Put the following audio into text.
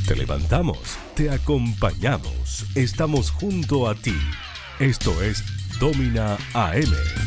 Te levantamos, te acompañamos, estamos junto a ti. Esto es Domina AM.